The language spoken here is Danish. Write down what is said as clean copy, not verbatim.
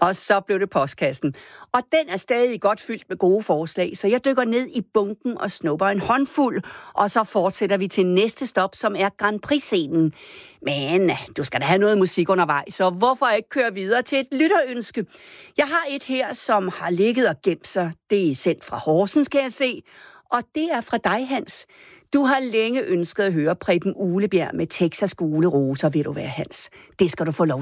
Og så blev det postkassen. Og den er stadig godt fyldt med gode forslag, så jeg dykker ned i bunken og snupper en håndfuld, og så fortsætter vi til næste stop, som er Grand Prix-scenen. Men du skal da have noget musik undervejs, så hvorfor ikke køre videre til et lytterønske? Jeg har et her, som har ligget og gemt sig. Det er sendt fra Horsens, kan jeg se. Og det er fra dig, Hans. Du har længe ønsket at høre Preben Uglebjerg med Texas Gule Roser, vil du være, Hans. Det skal du få lov